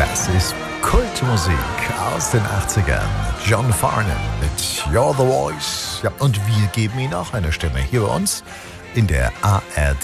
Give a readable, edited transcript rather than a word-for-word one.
Das ist Kultmusik aus den 80ern. John Farnham mit You're the Voice. Ja, und wir geben Ihnen auch eine Stimme hier bei uns in der ARD